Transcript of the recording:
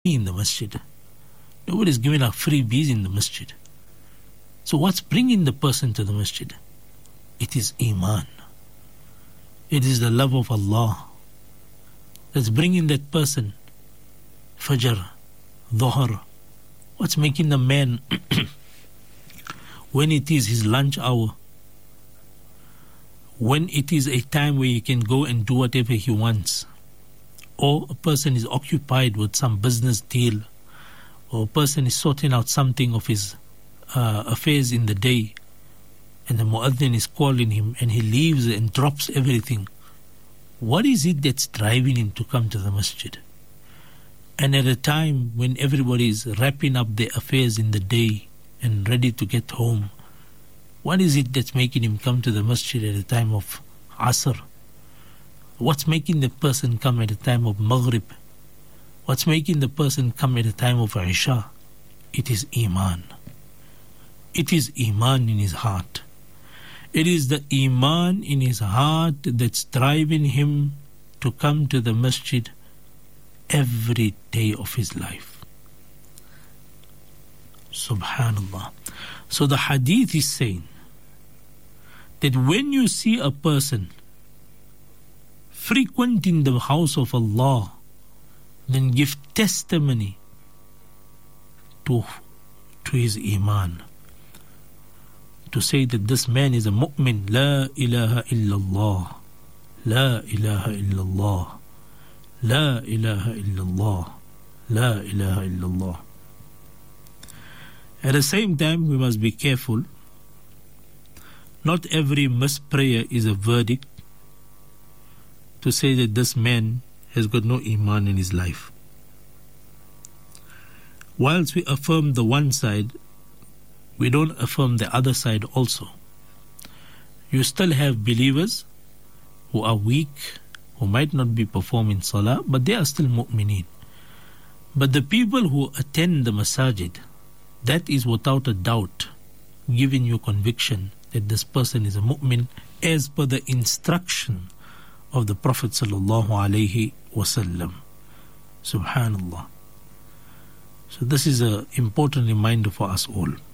in the masjid. Nobody is giving out freebies in the masjid. So what's bringing the person to the masjid? It is Iman. It is the love of Allah that's bringing that person. Fajr, Dhuhr. What's making the man when it is his lunch hour, when it is a time where he can go and do whatever he wants, or a person is occupied with some business deal, or a person is sorting out something of his affairs in the day, and the muaddin is calling him and he leaves and drops everything. What is it that's driving him to come to the masjid? And at a time when everybody is wrapping up their affairs in the day and ready to get home, what is it that's making him come to the masjid at a time of Asr? What's making the person come at a time of Maghrib? What's making the person come at a time of Isha? It is Iman. It is Iman in his heart. It is the Iman in his heart that's driving him to come to the masjid every day of his life. Subhanallah. So the hadith is saying that when you see a person frequenting the house of Allah, then give testimony to his Iman. To say that this man is a mu'min. La ilaha illallah. La ilaha illallah. La ilaha illallah. La ilaha illallah. At the same time, we must be careful. Not every missed prayer is a verdict to say that this man has got no Iman in his life. Whilst we affirm the one side, we don't affirm the other side also. You still have believers who are weak, who might not be performing salah, but they are still mu'mineen. But the people who attend the masajid, that is without a doubt giving you conviction that this person is a mu'min as per the instruction of the Prophet sallallahu alaihi wasallam. Subhanallah. So this is an important reminder for us all.